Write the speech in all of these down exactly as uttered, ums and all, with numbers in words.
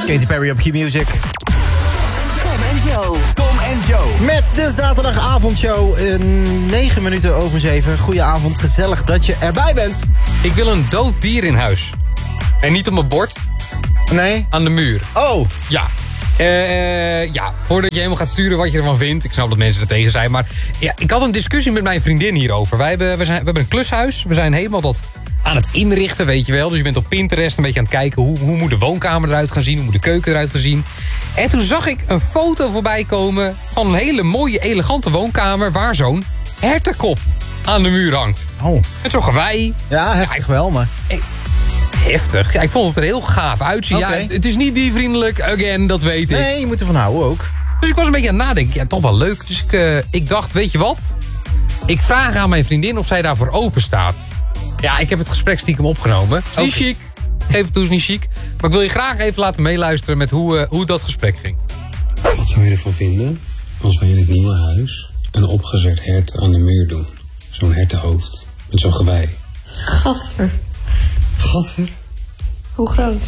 Katy Perry op Q-Music. Tom en Joe. Tom en Joe. Met de zaterdagavondshow. Uh, negen minuten over zeven. Goedenavond, gezellig dat je erbij bent. Ik wil een dood dier in huis. En niet op mijn bord. Nee? Aan de muur. Oh. Ja. Uh, ja, voordat je helemaal gaat sturen wat je ervan vindt. Ik snap dat mensen er tegen zijn. Maar ja, ik had een discussie met mijn vriendin hierover. Wij hebben, we, zijn, we hebben een klushuis. We zijn helemaal dat aan het inrichten, weet je wel. Dus je bent op Pinterest een beetje aan het kijken. Hoe, hoe moet de woonkamer eruit gaan zien? Hoe moet de keuken eruit gaan zien? En toen zag ik een foto voorbij komen van een hele mooie, elegante woonkamer waar zo'n hertenkop aan de muur hangt. Oh. Met zo'n gewei. Ja, heftig ja, wel, maar... Ik, heftig. Ja, ik vond het er heel gaaf uitzien. Okay. Ja, het is niet diervriendelijk, again, dat weet ik. Nee, je moet ervan houden ook. Dus ik was een beetje aan het nadenken. Ja, toch wel leuk. Dus ik, uh, ik dacht, weet je wat? Ik vraag aan mijn vriendin of zij daarvoor open staat. Ja, ik heb het gesprek stiekem opgenomen. Is niet okay. Chic. Geef het toe, is niet chic. Maar ik wil je graag even laten meeluisteren met hoe, uh, hoe dat gesprek ging. Wat zou je ervan vinden als wij in het nieuwe huis een opgezet hert aan de muur doen? Zo'n hertenhoofd met zo'n gewei. Gadver. Gadver? Hoe groot?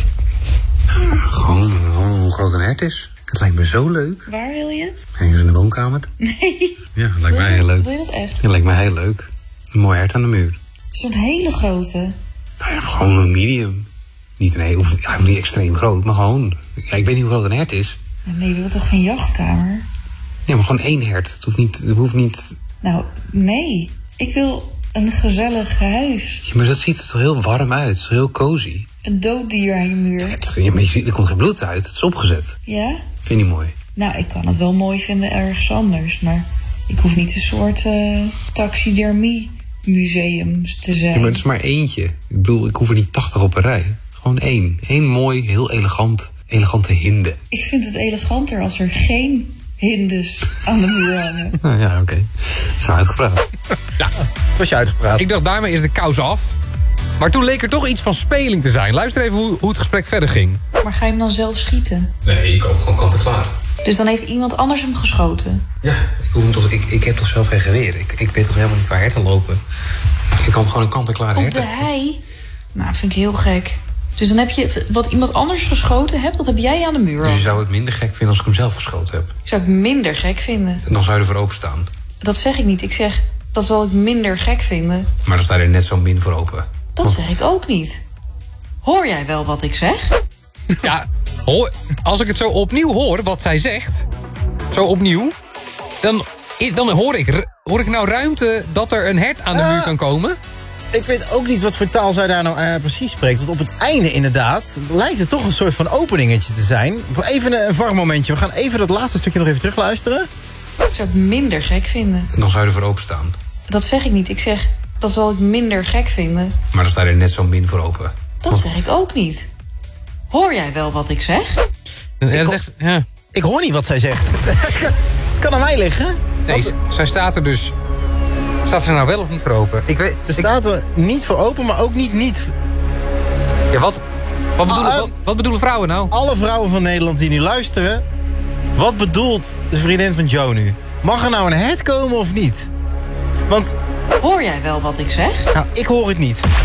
Gewoon, gewoon hoe groot een hert is. Het lijkt me zo leuk. Waar wil je het? Ergens in de woonkamer. Nee. Ja, dat lijkt mij heel leuk. Wil je dat echt? Ja, dat lijkt mij heel leuk. Een mooi hert aan de muur. Zo'n hele grote? Nou ja, gewoon een medium. Niet een heel, ja, niet extreem groot, maar gewoon... Ja, ik weet niet hoe groot een hert is. Nee, je wilt toch geen jachtkamer? Ja, maar gewoon één hert. Het hoeft niet... Het hoeft niet... Nou, nee. Ik wil een gezellig huis. Ja, maar dat ziet er toch heel warm uit. Het is heel cozy. Een dood dier aan je muur. Ja, maar je ziet, er komt geen bloed uit. Het is opgezet. Ja? Vind je niet mooi? Nou, ik kan het wel mooi vinden ergens anders. Maar ik hoef niet een soort uh, taxidermie museum te zijn. Ja, maar het is maar eentje. Ik bedoel, ik hoef er niet tachtig op een rij. Gewoon één. Eén mooi, heel elegant, elegante hinde. Ik vind het eleganter als er geen hindes aan de muur hangen. Nou ja, oké. Okay. Zo uitgepraat. Ja, het was je uitgepraat. Ik dacht, daarmee is de kous af. Maar toen leek er toch iets van speling te zijn. Luister even hoe, hoe het gesprek verder ging. Maar ga je hem dan zelf schieten? Nee, ik koop gewoon kant-en-klaar. Dus dan heeft iemand anders hem geschoten? Ja, ik, hoef hem toch, ik, ik heb toch zelf geen geweer. Ik, ik weet toch helemaal niet waar herten lopen. Ik kan gewoon een kant-en-klare herten. Op de hei? Nou, vind ik heel gek. Dus dan heb je wat iemand anders geschoten hebt, dat heb jij aan de muur. Dus je zou het minder gek vinden als ik hem zelf geschoten heb? Ik zou het minder gek vinden. Dan zou je ervoor openstaan. Dat zeg ik niet. Ik zeg, dat zal ik minder gek vinden. Maar dan sta je er net zo min voor open. Dat Want... zeg ik ook niet. Hoor jij wel wat ik zeg? Ja, hoor, als ik het zo opnieuw hoor, wat zij zegt... Zo opnieuw... Dan, dan hoor, ik, hoor ik nou ruimte dat er een hert aan de uh, muur kan komen? Ik weet ook niet wat voor taal zij daar nou uh, precies spreekt. Want op het einde inderdaad lijkt het toch een soort van openingetje te zijn. Even een, een warm momentje. We gaan even dat laatste stukje nog even terugluisteren. Ik zou het minder gek vinden. Dan zou je ervoor openstaan. Dat zeg ik niet. Ik zeg, dat zal ik minder gek vinden. Maar dan sta je er net zo min voor open. Dat Want... zeg ik ook niet. Hoor jij wel wat ik zeg? Ja, ik, zegt, ja. ik hoor niet wat zij zegt. Kan aan mij liggen. Nee, wat... zij staat er dus... Staat ze er nou wel of niet voor open? Ik weet, ze staat er niet voor open, maar ook niet niet. Ja, wat, wat, bedoelen, uh, wat, wat bedoelen vrouwen nou? Alle vrouwen van Nederland die nu luisteren... Wat bedoelt de vriendin van Joe nu? Mag er nou een hert komen of niet? Want... Hoor jij wel wat ik zeg? Nou, ik hoor het niet.